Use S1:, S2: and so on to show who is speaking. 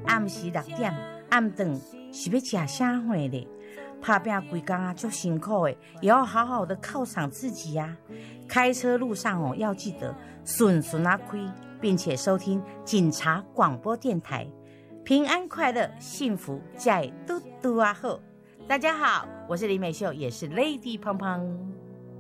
S1: 暗时6点，暗顿是要吃啥货嘞？打拼规工啊，就辛苦诶，也要好好的犒赏自己呀。开车路上哦，要记得顺顺啊开，并且收听警察广播电台，平安快乐，幸福在嘟嘟啊后。大家好，我是李美秀，也是 Lady 胖胖。